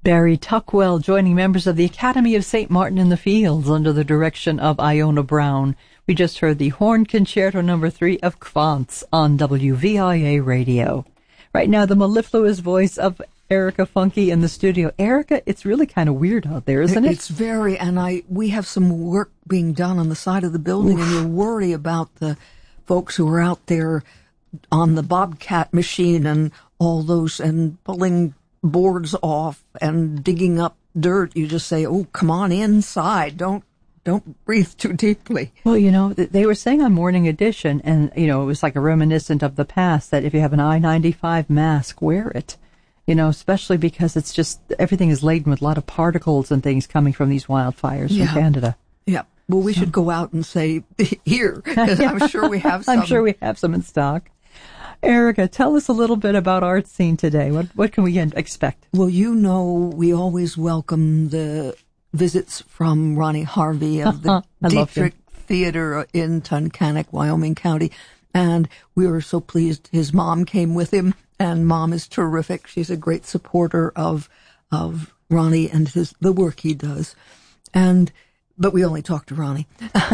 Barry Tuckwell joining members of the Academy of St. Martin in the Fields under the direction of Iona Brown. We just heard the Horn Concerto No. 3 of Kvantz on WVIA Radio. Right now, the mellifluous voice of Erica Funke in the studio. Erica, it's really kind of weird out there, isn't it? It's very, and we have some work being done on the side of the building, and you worry about the folks who are out there on the Bobcat machine and all those, and pulling boards off and digging up dirt. You just say, oh, come on inside. Don't breathe too deeply. Well, they were saying on Morning Edition, and, it was like a reminiscent of the past, that if you have an I-95 mask, wear it. Especially because it's just, everything is laden with a lot of particles and things coming from these wildfires from Canada. Yeah. Well, we should go out and say, here, because I'm sure we have some. I'm sure we have some in stock. Erica, tell us a little bit about Art Scene today. What can we expect? Well, we always welcome the visits from Ronnie Harvey of the Dietrich Theater in Tunkhannock, Wyoming County. And we were so pleased his mom came with him, and Mom is terrific. She's a great supporter of Ronnie and the work he does. But we only talk to Ronnie.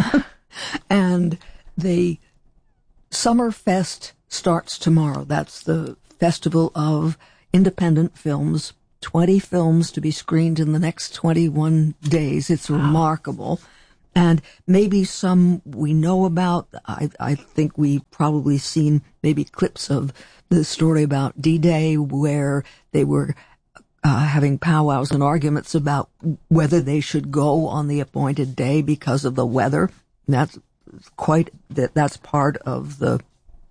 And the Summerfest starts tomorrow. That's the Festival of Independent Films. 20 films to be screened in the next 21 days. It's remarkable. And maybe some we know about. I think we've probably seen maybe clips of the story about D-Day, where they were having powwows and arguments about whether they should go on the appointed day because of the weather. That's part of the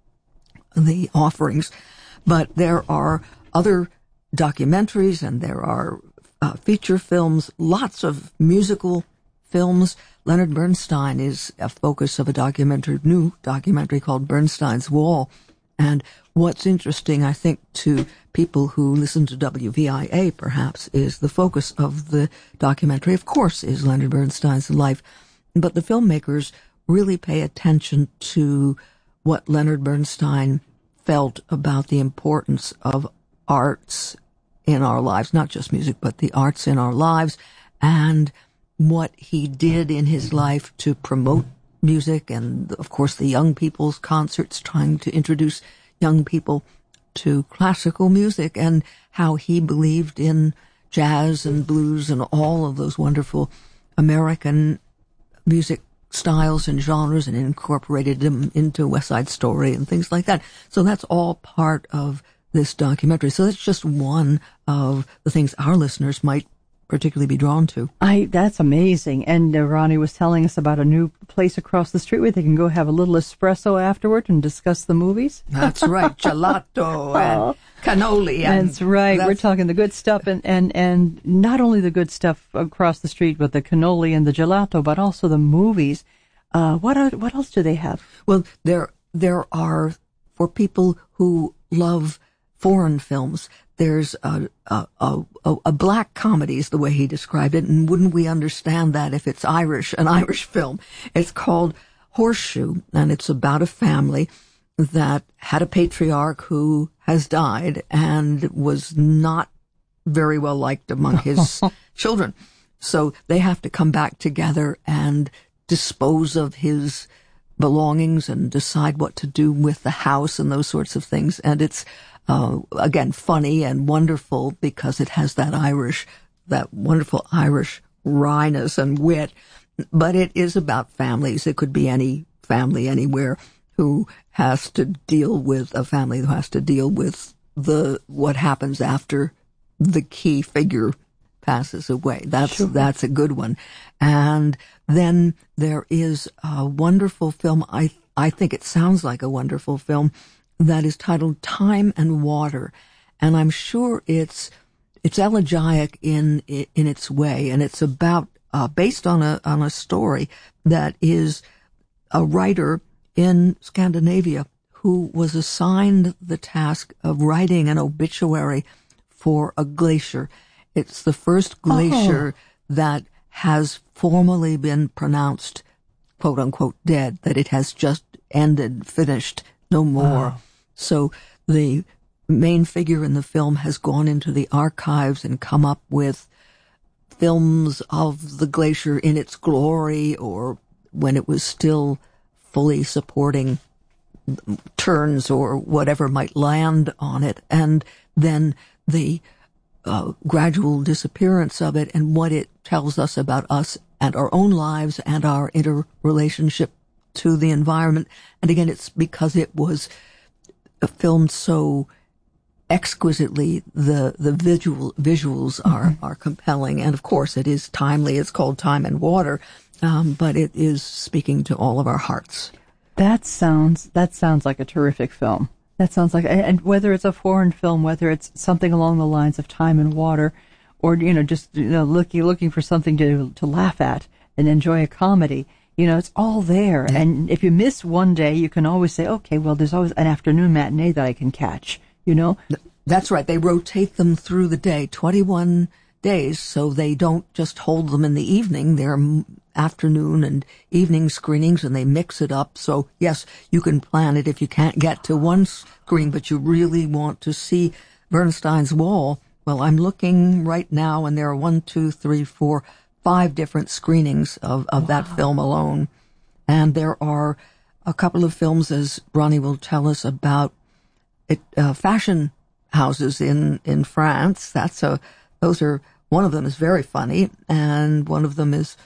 offerings. But there are other documentaries, and there are feature films, lots of musical films. Leonard Bernstein is a focus of a new documentary called Bernstein's Wall. And what's interesting, I think, to people who listen to WVIA, perhaps, is the focus of the documentary, of course, is Leonard Bernstein's life. But the filmmakers really pay attention to what Leonard Bernstein felt about the importance of arts in our lives, not just music, but the arts in our lives, and what he did in his life to promote music, and of course the young people's concerts, trying to introduce young people to classical music, and how he believed in jazz and blues and all of those wonderful American music styles and genres, and incorporated them into West Side Story and things like that. So that's all part of this documentary. So that's just one of the things our listeners might particularly be drawn to. That's amazing. And Ronnie was telling us about a new place across the street where they can go have a little espresso afterward and discuss the movies. That's right. Gelato and cannoli. That's right. We're talking the good stuff, and not only the good stuff across the street, but the cannoli and the gelato, but also the movies. What else do they have? Well, there are, for people who love foreign films, there's a black comedy is the way he described it, and wouldn't we understand that if it's an Irish film? It's called Horseshoe, and it's about a family that had a patriarch who has died and was not very well liked among his children. So they have to come back together and dispose of his belongings and decide what to do with the house and those sorts of things. And it's again, funny and wonderful because it has that wonderful Irish wryness and wit. But it is about families. It could be any family anywhere who has to deal with what happens after the key figure passes away. That's a good one. And then there is a wonderful film. I think it sounds like a wonderful film that is titled Time and Water, and I'm sure it's elegiac in its way, and it's about based on a story that is a writer in Scandinavia who was assigned the task of writing an obituary for a glacier. It's the first glacier that has formally been pronounced, quote unquote, dead, that it has just ended, finished, no more. So the main figure in the film has gone into the archives and come up with films of the glacier in its glory, or when it was still fully supporting turns or whatever might land on it, and then the gradual disappearance of it and what it tells us about us and our own lives and our interrelationship to the environment. And again, it's because it was filmed so exquisitely, the visuals are compelling, and of course it is timely. It's called Time and Water, but it is speaking to all of our hearts. That sounds like a terrific film. That sounds like, and whether it's a foreign film, whether it's something along the lines of Time and Water, or just looking for something to laugh at and enjoy a comedy, it's all there. Yeah. And if you miss one day, you can always say, okay, well, there's always an afternoon matinee that I can catch. That's right. They rotate them through the day, 21 days, so they don't just hold them in the evening. They're afternoon and evening screenings, and they mix it up. So, yes, you can plan it if you can't get to one screen, but you really want to see Bernstein's Wall. Well, I'm looking right now, and there are 1, 2, 3, 4, 5 different screenings of that film alone. And there are a couple of films, as Ronnie will tell us, about fashion houses in France. One of them is very funny, and one of them is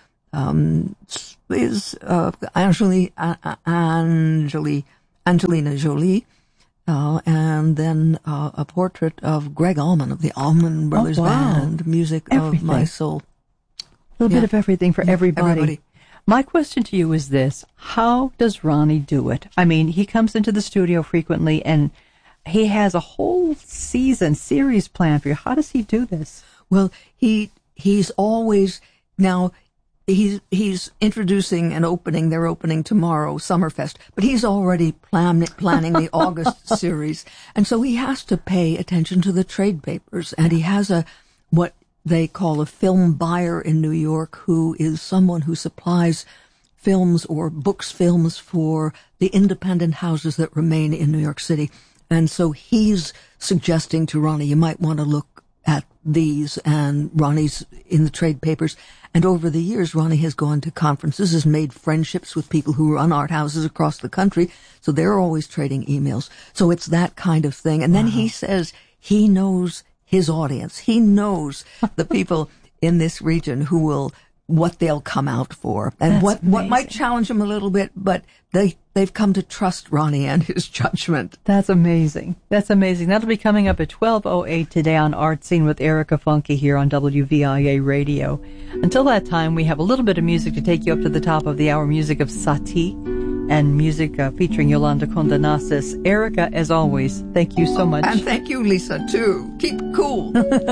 Angelina Jolie, and then a portrait of Greg Allman of the Allman Brothers Band, music everything. Of My Soul. A little bit of everything for everybody. My question to you is this: how does Ronnie do it? I mean, he comes into the studio frequently, and he has a whole series planned for you. How does he do this? Well, he's always now. He's introducing and opening. They're opening tomorrow, Summerfest, but he's already planning the August series, and so he has to pay attention to the trade papers. And he has what they call a film buyer in New York, who is someone who supplies films or books films for the independent houses that remain in New York City. And so he's suggesting to Ronnie, you might want to look at these, and Ronnie's in the trade papers. And over the years, Ronnie has gone to conferences, has made friendships with people who run art houses across the country, so they're always trading emails. So it's that kind of thing. And then he says he knows his audience. He knows the people in this region what they'll come out for, and what might challenge them a little bit, but they've come to trust Ronnie and his judgment. That's amazing. That'll be coming up at 12:08 today on Art Scene with Erica Funke here on WVIA Radio. Until that time, we have a little bit of music to take you up to the top of the hour, music of Satie and music featuring Yolanda Condenasis. Erica, as always, thank you so much. And thank you, Lisa, too. Keep cool.